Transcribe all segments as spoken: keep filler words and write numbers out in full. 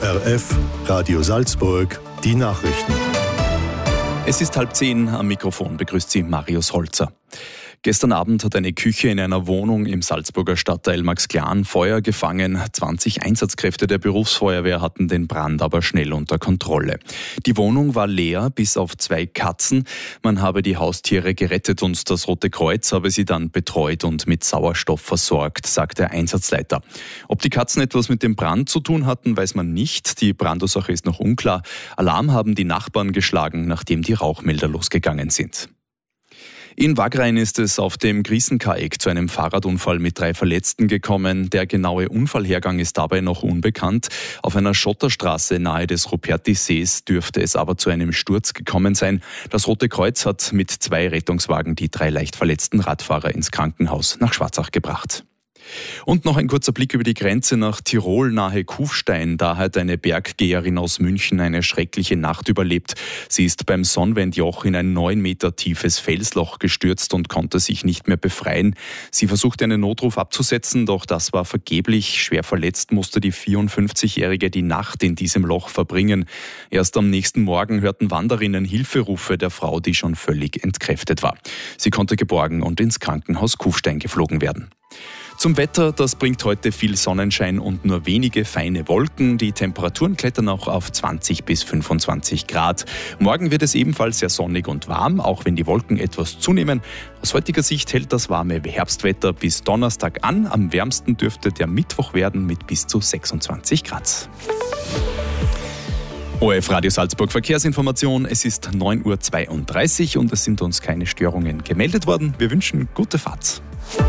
R F, Radio Salzburg, die Nachrichten. Es ist halb zehn, am Mikrofon begrüßt Sie Marius Holzer. Gestern Abend hat eine Küche in einer Wohnung im Salzburger Stadtteil Maxglan Feuer gefangen. zwanzig Einsatzkräfte der Berufsfeuerwehr hatten den Brand aber schnell unter Kontrolle. Die Wohnung war leer, bis auf zwei Katzen. Man habe die Haustiere gerettet und das Rote Kreuz habe sie dann betreut und mit Sauerstoff versorgt, sagt der Einsatzleiter. Ob die Katzen etwas mit dem Brand zu tun hatten, weiß man nicht. Die Brandursache ist noch unklar. Alarm haben die Nachbarn geschlagen, nachdem die Rauchmelder losgegangen sind. In Wagrain ist es auf dem Grießenkaeck zu einem Fahrradunfall mit drei Verletzten gekommen. Der genaue Unfallhergang ist dabei noch unbekannt. Auf einer Schotterstraße nahe des Rupertisees dürfte es aber zu einem Sturz gekommen sein. Das Rote Kreuz hat mit zwei Rettungswagen die drei leicht verletzten Radfahrer ins Krankenhaus nach Schwarzach gebracht. Und noch ein kurzer Blick über die Grenze nach Tirol nahe Kufstein. Da hat eine Berggeherin aus München eine schreckliche Nacht überlebt. Sie ist beim Sonnwendjoch in ein neun Meter tiefes Felsloch gestürzt und konnte sich nicht mehr befreien. Sie versuchte einen Notruf abzusetzen, doch das war vergeblich. Schwer verletzt musste die vierundfünfzigjährige die Nacht in diesem Loch verbringen. Erst am nächsten Morgen hörten Wanderinnen Hilferufe der Frau, die schon völlig entkräftet war. Sie konnte geborgen und ins Krankenhaus Kufstein geflogen werden. Zum Wetter, das bringt heute viel Sonnenschein und nur wenige feine Wolken. Die Temperaturen klettern auch auf zwanzig bis fünfundzwanzig Grad. Morgen wird es ebenfalls sehr sonnig und warm, auch wenn die Wolken etwas zunehmen. Aus heutiger Sicht hält das warme Herbstwetter bis Donnerstag an. Am wärmsten dürfte der Mittwoch werden mit bis zu sechsundzwanzig Grad. O F Radio Salzburg Verkehrsinformation. Es ist neun Uhr zweiunddreißig und es sind uns keine Störungen gemeldet worden. Wir wünschen gute Fahrt.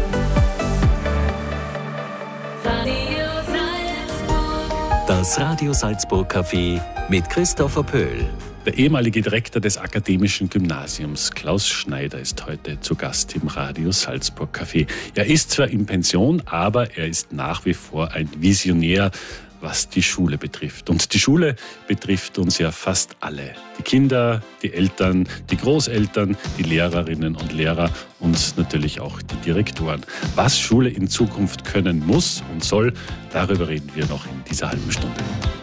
Das Radio Salzburg Café mit Christopher Pöhl. Der ehemalige Direktor des Akademischen Gymnasiums, Klaus Schneider, ist heute zu Gast im Radio Salzburg Café. Er ist zwar in Pension, aber er ist nach wie vor ein Visionär, was die Schule betrifft. Und die Schule betrifft uns ja fast alle. Die Kinder, die Eltern, die Großeltern, die Lehrerinnen und Lehrer und natürlich auch die Direktoren. Was Schule in Zukunft können muss und soll, darüber reden wir noch in dieser halben Stunde.